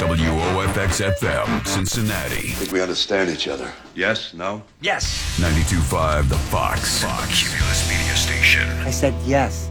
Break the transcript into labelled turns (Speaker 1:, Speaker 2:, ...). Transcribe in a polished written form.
Speaker 1: WOFX FM, Cincinnati.
Speaker 2: I think we understand each other. Yes? No?
Speaker 3: Yes.
Speaker 1: 92.5 The Fox. Cumulus Media Station.
Speaker 3: I said yes.